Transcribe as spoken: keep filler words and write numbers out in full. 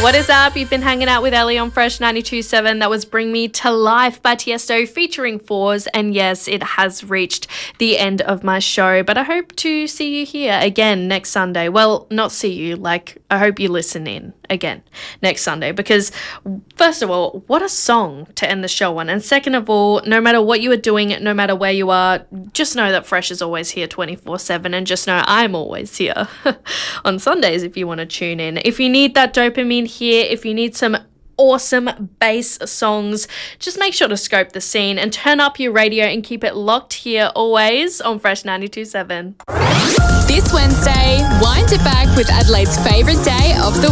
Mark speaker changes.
Speaker 1: What is up? You've been hanging out with Ellie on Fresh ninety-two point seven. That was Bring Me to Life by Tiesto featuring Fours. And yes, it has reached the end of my show, but I hope to see you here again next Sunday. Well, not see you, like I hope you listen in again next Sunday, because first of all, what a song to end the show on. And second of all, no matter what you are doing, no matter where you are, just know that Fresh is always here twenty-four seven, and just know I'm always here on Sundays if you want to tune in. If you need that dopamine here, if you need some awesome bass songs, just make sure to scope the scene and turn up your radio and keep it locked here always on Fresh ninety-two point seven.
Speaker 2: This Wednesday, wind it back with Adelaide's favourite day of the